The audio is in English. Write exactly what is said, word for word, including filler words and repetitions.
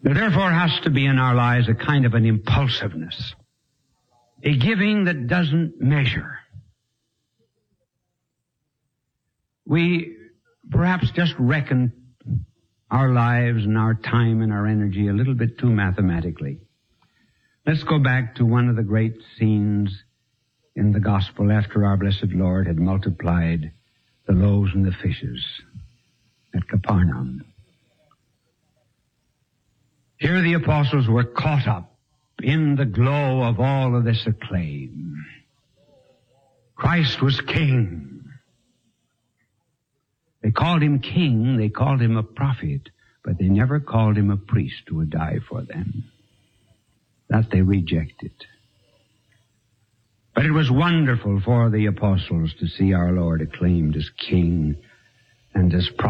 There therefore has to be in our lives a kind of an impulsiveness, a giving that doesn't measure. We perhaps just reckon our lives and our time and our energy a little bit too mathematically. Let's go back to one of the great scenes in the gospel after our blessed Lord had multiplied the loaves and the fishes at Capernaum. Here the apostles were caught up in the glow of all of this acclaim. Christ was king. They called him king, they called him a prophet, but they never called him a priest who would die for them. That they rejected. But it was wonderful for the apostles to see our Lord acclaimed as king and as prophet.